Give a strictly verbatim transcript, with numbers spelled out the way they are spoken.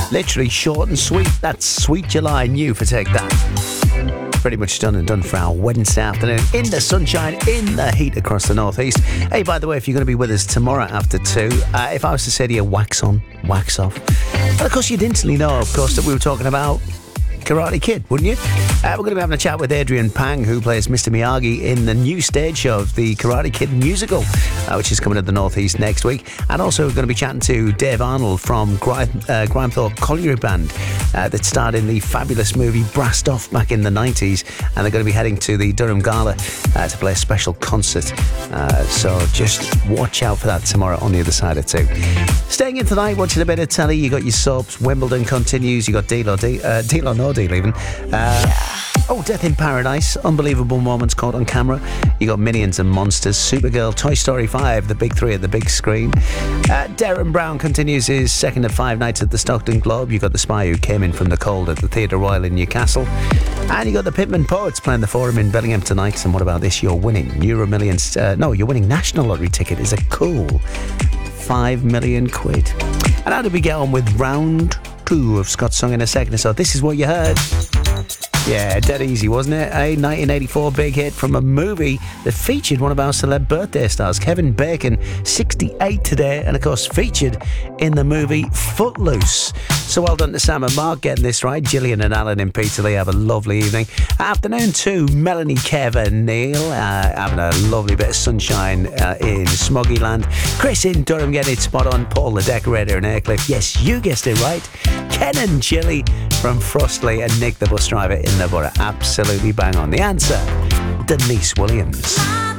Literally short and sweet. That's Sweet July new for Take That. Pretty much done and done for our Wednesday afternoon in the sunshine, in the heat across the northeast. Hey, by the way, if you're going to be with us tomorrow after two, uh, if I was to say to you, wax on, wax off, well, of course you'd instantly know, of course, that we were talking about Karate Kid, wouldn't you? Uh, we're going to be having a chat with Adrian Pang, who plays Mister Miyagi in the new stage show of the Karate Kid musical, uh, which is coming to the Northeast next week. And also we're going to be chatting to Dave Arnold from Grime, uh, Grimethorpe Colliery Band uh, that starred in the fabulous movie Brassed Off back in the nineties. And they're going to be heading to the Durham Gala uh, to play a special concert. Uh, so just watch out for that tomorrow on the other side of two. Staying in tonight, watching a bit of telly. You got your soaps. Wimbledon continues. You got Deal or, De- uh, Deal or No Deal even. Uh, oh, Death in Paradise. Unbelievable moments caught on camera. You got Minions and Monsters, Supergirl, Toy Story five, the big three at the big screen. Uh, Darren Brown continues his second of five nights at the Stockton Globe. You got The Spy Who Came In From the Cold at the Theatre Royal in Newcastle. And you got the Pitman Poets playing the Forum in Bellingham tonight. And what about this? You're winning Euro Millions. Uh, no, you're winning National Lottery ticket. Is a cool five million quid. And how did we get on with round two of Scott's Song in a second? So this is what you heard. Yeah, dead easy, wasn't it? A nineteen eighty-four big hit from a movie that featured one of our celeb birthday stars, Kevin Bacon, sixty-eight today, and of course featured in the movie Footloose. So well done to Sam and Mark getting this right. Gillian and Alan in Peterlee have a lovely evening. Afternoon to Melanie, Kev and Neil, uh, having a lovely bit of sunshine uh, in Smoggy Land. Chris in Durham getting it spot on. Paul the Decorator in Aycliffe. Yes, you guessed it right. Ken and Chili from Frostley and Nick the bus driver in the borough. Absolutely bang on. The answer, Denise Williams.